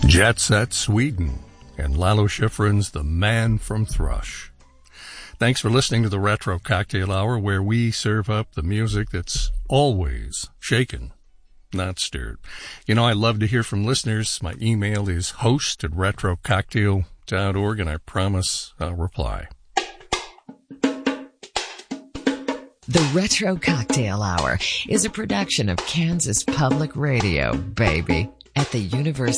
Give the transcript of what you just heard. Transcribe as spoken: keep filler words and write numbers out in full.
Jet Set Sweden and Lalo Schifrin's The Man from Thrush. Thanks for listening to the Retro Cocktail Hour, where we serve up the music that's always shaken, not stirred. You know, I love to hear from listeners. My email is host at retro cocktail dot org, and I promise I'll reply. The Retro Cocktail Hour is a production of Kansas Public Radio, baby, at the University